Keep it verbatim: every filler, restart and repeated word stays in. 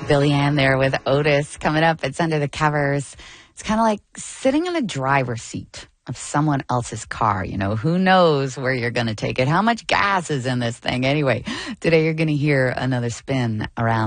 Billy Ann there with Otis coming up. It's Under the Covers. It's kind of like sitting in the driver's seat of someone else's car. You know, who knows where you're going to take it? How much gas is in this thing? Anyway, today you're going to hear another spin around